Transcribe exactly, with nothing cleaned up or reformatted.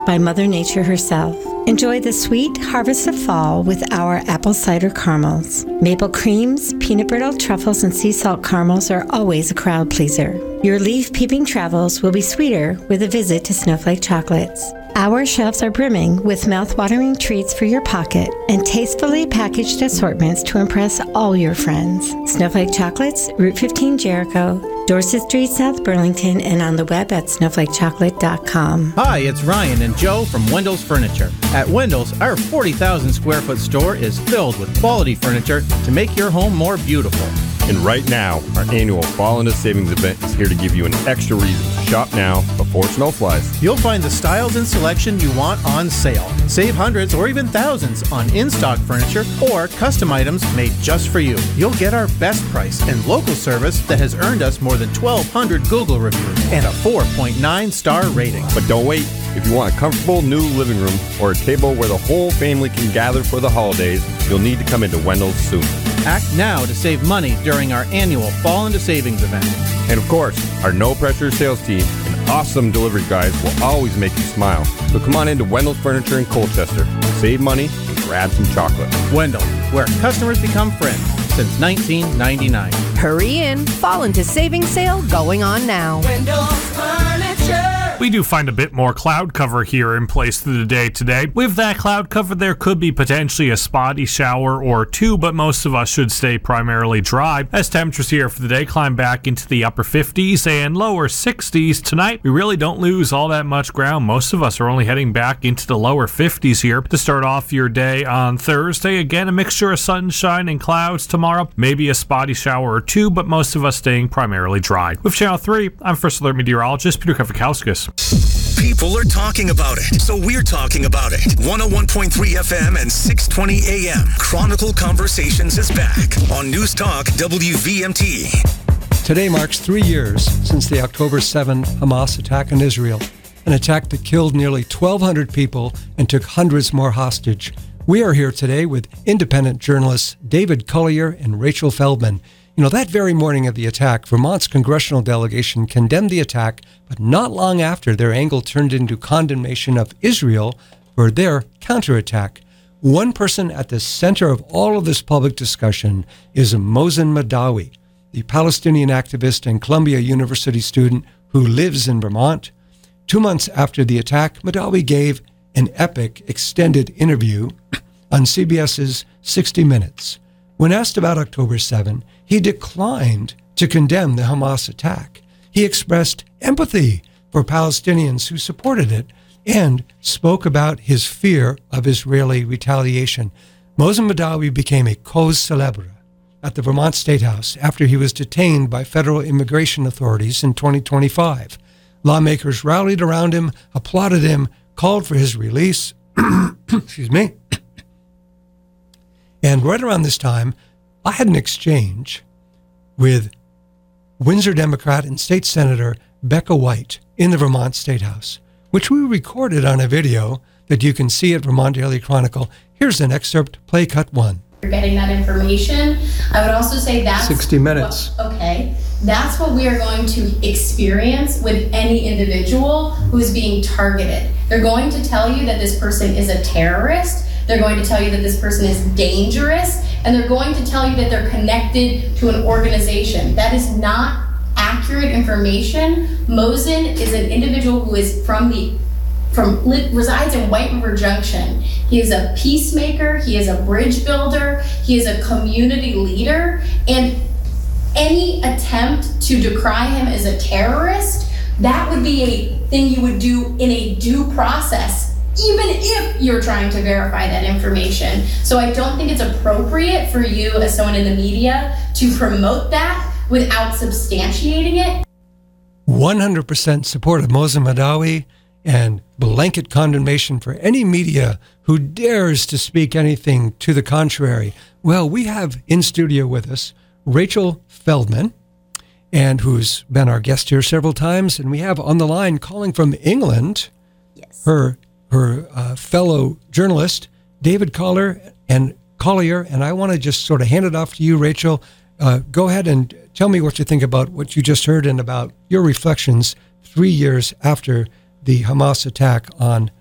by Mother Nature herself. Enjoy the sweet harvest of fall with our apple cider caramels. Maple creams, peanut brittle, truffles, and sea salt caramels are always a crowd pleaser. Your leaf peeping travels will be sweeter with a visit to Snowflake Chocolates. Our shelves are brimming with mouth-watering treats for your pocket and tastefully packaged assortments to impress all your friends. Snowflake Chocolates, Route fifteen Jericho, Dorset Street, South Burlington, and on the web at snowflake chocolate dot com. Hi, it's Ryan and Joe from Wendell's Furniture. At Wendell's, our forty thousand square foot store is filled with quality furniture to make your home more beautiful. And right now, our annual Fall into Savings event is here to give you an extra reason to shop now before snow flies. You'll find the styles and selection you want on sale. Save hundreds or even thousands on in-stock furniture or custom items made just for you. You'll get our best price and local service that has earned us more than twelve hundred Google reviews and a four point nine star rating. But don't wait. If you want a comfortable new living room or a table where the whole family can gather for the holidays, you'll need to come into Wendell's soon. Act now to save money during our annual Fall into Savings event. And of course, our no-pressure sales team and awesome delivery guys will always make you smile. So come on into Wendell's Furniture in Colchester. Save money and grab some chocolate. Wendell, where customers become friends since nineteen ninety-nine. Hurry in. Fall into Savings sale going on now. Wendell's Furniture. We do find a bit more cloud cover here in place through the day today. With that cloud cover, there could be potentially a spotty shower or two, but most of us should stay primarily dry. As temperatures here for the day climb back into the upper fifties and lower sixties tonight, we really don't lose all that much ground. Most of us are only heading back into the lower fifties here to start off your day on Thursday. Again, a mixture of sunshine and clouds tomorrow. Maybe a spotty shower or two, but most of us staying primarily dry. With Channel three, I'm First Alert Meteorologist Peter Kafakauskas. People are talking about it, so we're talking about it. one oh one point three F M and six twenty A M. Chronicle Conversations is back on News Talk W V M T. Today marks three years since the October seventh Hamas attack on Israel, an attack that killed nearly twelve hundred people and took hundreds more hostage. We are here today with independent journalists David Collier and Rachel Feldman. You know, that very morning of the attack, Vermont's congressional delegation condemned the attack, but not long after, their angle turned into condemnation of Israel for their counterattack. One person at the center of all of this public discussion is Mohsen Madawi, the Palestinian activist and Columbia University student who lives in Vermont. Two months after the attack, Madawi gave an epic, extended interview on C B S's sixty minutes. When asked about October seventh, he declined to condemn the Hamas attack. He expressed empathy for Palestinians who supported it and spoke about his fear of Israeli retaliation. Mohsen Madawi became a cause célèbre at the Vermont State House after he was detained by federal immigration authorities in twenty twenty-five. Lawmakers rallied around him, applauded him, called for his release. Excuse me. And right around this time, I had an exchange with Windsor Democrat and State Senator Becca White in the Vermont State House, which we recorded on a video that you can see at Vermont Daily Chronicle. Here's an excerpt, play cut one. You're getting that information. I would also say that's sixty minutes. What, okay. That's what we are going to experience with any individual who is being targeted. They're going to tell you that this person is a terrorist. They're going to tell you that this person is dangerous, and they're going to tell you that they're connected to an organization. That is not accurate information. Mohsen is an individual who is from the from resides in White River Junction. He is a peacemaker, he is a bridge builder, he is a community leader, and any attempt to decry him as a terrorist, that would be a thing you would do in a due process, even if you're trying to verify that information. So I don't think it's appropriate for you as someone in the media to promote that without substantiating it. one hundred percent support of Mohsen Madawi and blanket condemnation for any media who dares to speak anything to the contrary. Well, we have in studio with us Rachel Feldman, and who's been our guest here several times, and we have on the line calling from England, yes, her her uh, fellow journalist, David Collier, and Collier, and I want to just sort of hand it off to you, Rachel. Uh, go ahead and tell me what you think about what you just heard and about your reflections three years after the Hamas attack on